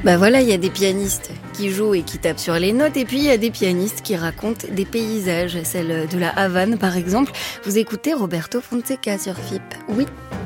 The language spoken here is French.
Bah voilà, il y a des pianistes qui jouent et qui tapent sur les notes, et puis il y a des pianistes qui racontent des paysages, celle de la Havane par exemple. Vous écoutez Roberto Fonseca sur FIP. Oui.